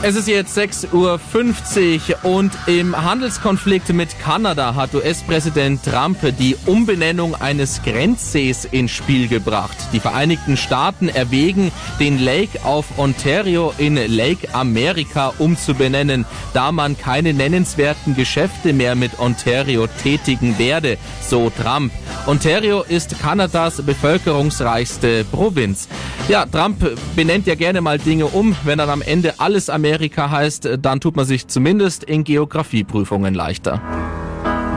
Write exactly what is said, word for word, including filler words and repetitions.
Es ist jetzt sechs Uhr fünfzig und im Handelskonflikt mit Kanada hat U S-Präsident Trump die Umbenennung eines Grenzsees ins Spiel gebracht. Die Vereinigten Staaten erwägen, den Lake auf Ontario in Lake America umzubenennen, da man keine nennenswerten Geschäfte mehr mit Ontario tätigen werde, so Trump. Ontario ist Kanadas bevölkerungsreichste Provinz. Ja, Trump benennt ja gerne mal Dinge um. Wenn dann am Ende alles Amerika heißt, dann tut man sich zumindest in Geografieprüfungen leichter.